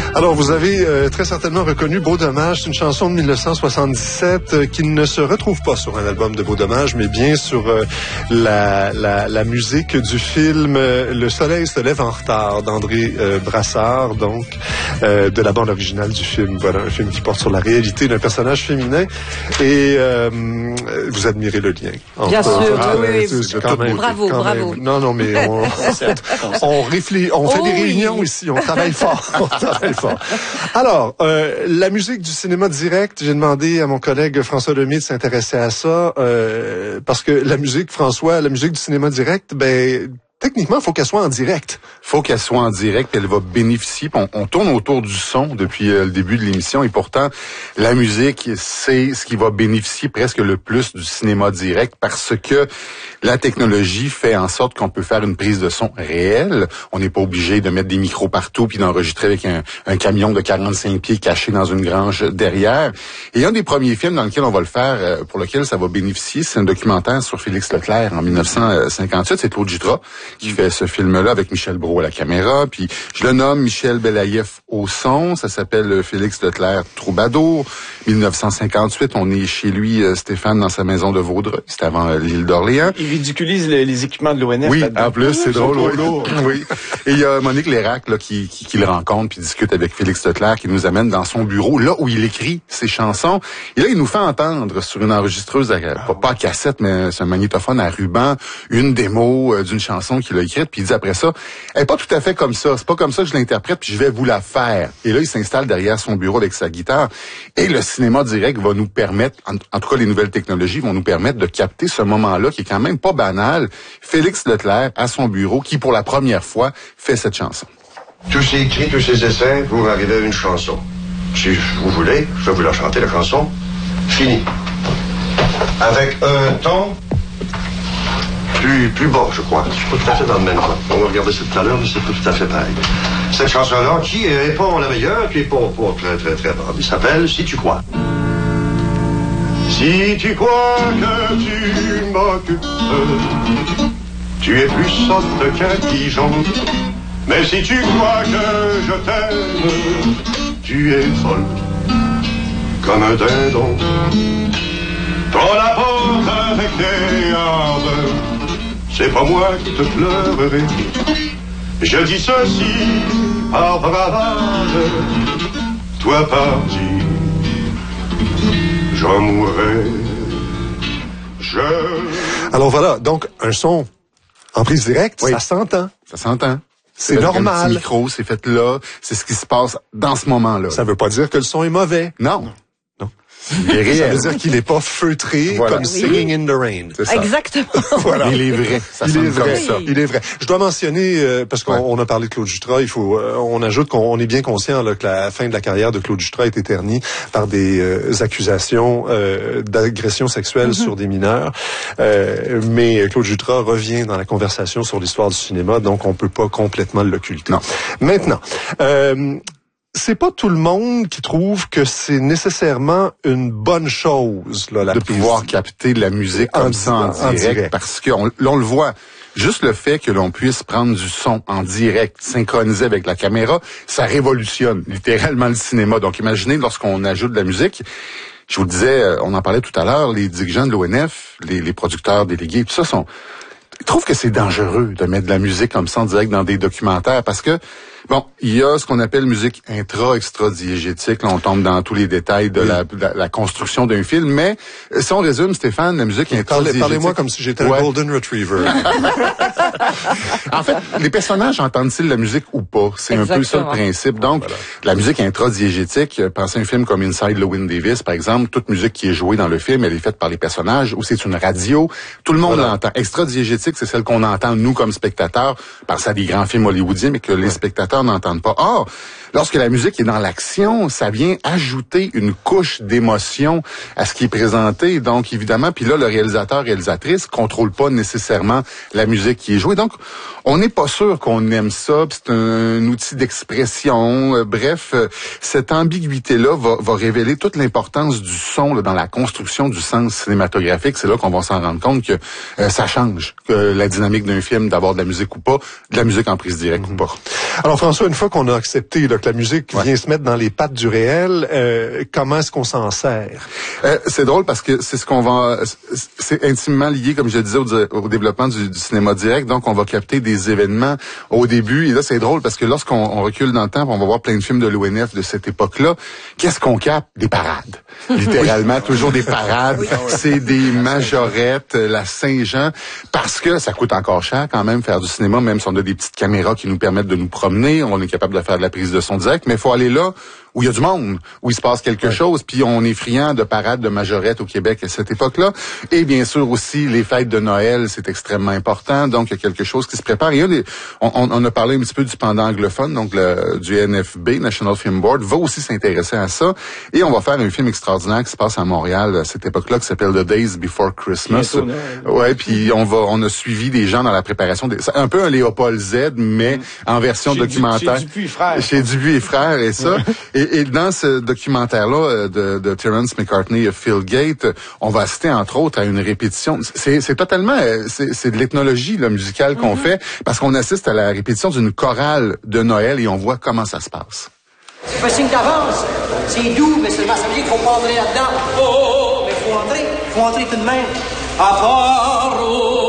Alors, vous avez très certainement reconnu Beau Dommage. C'est une chanson de 1977 qui ne se retrouve pas sur un album de Beau Dommage, mais bien sur la musique du film Le soleil se lève en retard d'André Brassard, donc de la bande originale du film. Voilà, un film qui porte sur la réalité d'un personnage féminin. Et vous admirez le lien. Bien sûr, oui. Bravo. Non, mais on réfléchit, on fait des réunions ici, on travaille fort. Alors, la musique du cinéma direct, j'ai demandé à mon collègue François Lemay de s'intéresser à ça, parce que la musique du cinéma direct, techniquement, il faut qu'elle soit en direct. Faut qu'elle soit en direct, elle va bénéficier. On tourne autour du son depuis le début de l'émission et pourtant, la musique, c'est ce qui va bénéficier presque le plus du cinéma direct parce que la technologie fait en sorte qu'on peut faire une prise de son réelle. On n'est pas obligé de mettre des micros partout puis d'enregistrer avec un camion de 45 pieds caché dans une grange derrière. Et un des premiers films dans lequel on va le faire, pour lequel ça va bénéficier, c'est un documentaire sur Félix Leclerc en 1958. C'est Claude Jutras qui fait ce film-là avec Michel Brault à la caméra. Puis je le nomme Michel Belaïeff au son. Ça s'appelle Félix Leclerc Troubadour. 1958, on est chez lui, Stéphane, dans sa maison de Vaudreuil. C'était avant l'île d'Orléans. Il ridiculise les équipements de l'ONF. Oui, là-dedans. en plus, c'est drôle. Oui. Et il y a Monique Lérac là, qui le rencontre puis discute avec Félix Leclerc, qui nous amène dans son bureau, là où il écrit ses chansons. Et là, il nous fait entendre sur une enregistreuse, pas à cassette, mais c'est un magnétophone à ruban, une démo d'une chanson qu'il a écrite. Puis il dit après ça, elle est pas tout à fait comme ça. C'est pas comme ça que je l'interprète, puis je vais vous la faire. Et là, il s'installe derrière son bureau avec sa guitare. Et le cinéma direct va nous permettre, en tout cas les nouvelles technologies vont nous permettre de capter ce moment-là qui est quand même pas banal. Félix Leclerc à son bureau, qui pour la première fois fait cette chanson. Tous ces cris, tous ces essais pour arriver à une chanson. Si vous voulez, je vais vous la chanter, la chanson. Fini. Avec un ton plus bas, je crois. Je suis pas tout à fait dans le même coin. On va regarder ça tout à l'heure, mais c'est pas tout à fait pareil. Cette chanson-là, qui est pas la meilleure, qui est pas très, très, très bonne. Il s'appelle Si tu crois. Si tu crois que tu m'occupes, tu es plus sotte qu'un pigeon. Mais si tu crois que je t'aime, tu es folle comme un dindon. Prends la porte avec tes hardes, c'est pas moi qui te pleurerai. Je dis ceci par bravade, toi parti, j'en mourrai. Alors voilà, donc un son en prise directe, oui. Ça s'entend. Ça s'entend. C'est normal. Un petit micro, c'est fait là, c'est ce qui se passe dans ce moment-là. Ça veut pas dire que le son est mauvais. Non. Il est réel. Ça veut dire qu'il n'est pas feutré comme Singing in the Rain. C'est ça. Exactement. Voilà. Il est vrai. Il est vrai. Je dois mentionner, parce qu'on a parlé de Claude Jutras, on ajoute qu'on est bien conscient là, que la fin de la carrière de Claude Jutras est ternie par des accusations d'agression sexuelle sur des mineurs. Mais Claude Jutras revient dans la conversation sur l'histoire du cinéma, donc on peut pas complètement l'occulter. Non. Maintenant, c'est pas tout le monde qui trouve que c'est nécessairement une bonne chose là, de pouvoir capter de la musique comme ça en direct, parce que on le voit. Juste le fait que l'on puisse prendre du son en direct, synchronisé avec la caméra, ça révolutionne littéralement le cinéma. Donc imaginez lorsqu'on ajoute de la musique. Je vous le disais, on en parlait tout à l'heure, les dirigeants de l'ONF, les producteurs délégués, tout ça ils trouvent que c'est dangereux de mettre de la musique comme ça en direct dans des documentaires parce que, bon, il y a ce qu'on appelle musique extra-diégétique. Là, on tombe dans tous les détails de la construction d'un film. Mais si on résume, Stéphane, la musique extra-diégétique... Parlez-moi comme si j'étais un Golden Retriever. En fait, les personnages entendent-ils la musique ou pas? C'est un peu ça le principe. Donc, la musique intra-diégétique, pensez à un film comme Inside Llewyn Davis, par exemple, toute musique qui est jouée dans le film, elle est faite par les personnages, ou c'est une radio. Tout le monde l'entend. Extra-diégétique, c'est celle qu'on entend, nous, comme spectateurs, parce à des grands films hollywoodiens, mais que les spectateurs n'entendent pas. Or, lorsque la musique est dans l'action, ça vient ajouter une couche d'émotion à ce qui est présenté. Donc, évidemment, puis là, le réalisatrice contrôle pas nécessairement la musique qui est jouée. Donc, on n'est pas sûr qu'on aime ça. C'est un outil d'expression. Bref, cette ambiguïté-là va révéler toute l'importance du son là, dans la construction du sens cinématographique. C'est là qu'on va s'en rendre compte que ça change la dynamique d'un film, d'avoir de la musique ou pas, de la musique en prise directe ou pas. Alors, François, une fois qu'on a accepté là, que la musique vient se mettre dans les pattes du réel. Comment est-ce qu'on s'en sert? C'est drôle parce que c'est ce qu'on va... C'est intimement lié, comme je le disais, au développement du cinéma direct. Donc, on va capter des événements au début. Et là, c'est drôle parce que lorsqu'on recule dans le temps, on va voir plein de films de l'ONF de cette époque-là. Qu'est-ce qu'on capte? Des parades. Littéralement, toujours des parades. C'est des majorettes, la Saint-Jean, parce que ça coûte encore cher quand même faire du cinéma, même si on a des petites caméras qui nous permettent de nous promener, on est capable de faire de la prise de son direct, mais il faut aller là où il y a du monde, où il se passe quelque chose, puis on est friand de parades de majorettes au Québec à cette époque-là. Et bien sûr aussi, les fêtes de Noël, c'est extrêmement important, donc il y a quelque chose qui se prépare. Et on a parlé un petit peu du pendant anglophone, donc du NFB, National Film Board, va aussi s'intéresser à ça. Et on va faire un film extraordinaire qui se passe à Montréal à cette époque-là, qui s'appelle The Days Before Christmas. Ouais, puis on a suivi des gens dans la préparation, c'est un peu un Léopold Z, mais en version documentaire. Chez Dupuis et Frères. Chez Dupuis et Frères et ça. Et dans ce documentaire-là de Terence McCartney et Phil Gate, on va assister entre autres à une répétition. C'est totalement, c'est de l'ethnologie là, musicale qu'on fait, parce qu'on assiste à la répétition d'une chorale de Noël et on voit comment ça se passe. C'est pas signe d'avance. C'est doux, mais seulement ça veut dire qu'il faut pas entrer là-dedans. Oh, mais faut entrer tout de même. À part